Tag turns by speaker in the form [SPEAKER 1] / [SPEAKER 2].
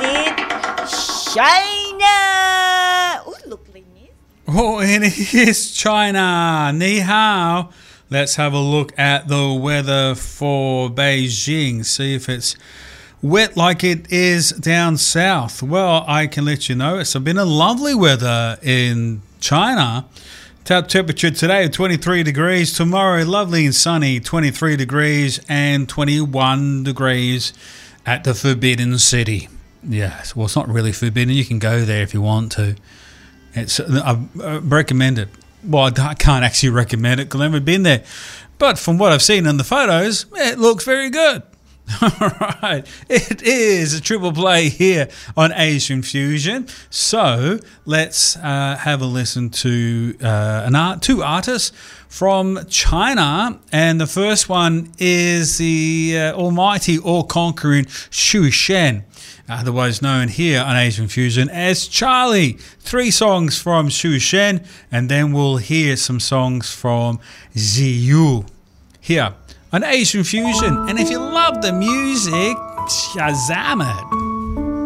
[SPEAKER 1] is China. Oh, lovely news.
[SPEAKER 2] Oh, and it is China. Ni hao. Let's have a look at the weather for Beijing. See if it's wet like it is down south. Well, I can let you know it's been a lovely weather in China. Top temperature today 23 degrees. Tomorrow lovely and sunny 23 degrees and 21 degrees at the Forbidden City. Yes, well, it's not really forbidden. You can go there if you want to. I recommend it. Well, I can't actually recommend it because I've never been there. But from what I've seen in the photos, it looks very good. All right. It is a triple play here on Asian Fusion. So let's have a listen to two artists from China. And the first one is the almighty, all-conquering Xu Shen, otherwise known here on Asian Fusion as Charlie. 3 songs from Xu Shen, and then we'll hear some songs from Ziyu here on Asian Fusion. And if you love the music, Shazam it.